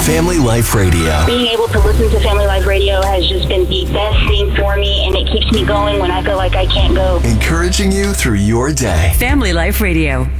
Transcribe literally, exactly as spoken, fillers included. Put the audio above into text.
Family Life Radio. Being able to listen to Family Life Radio has just been the best thing for me, and it keeps me going when I feel like I can't go. Encouraging you through your day. Family Life Radio.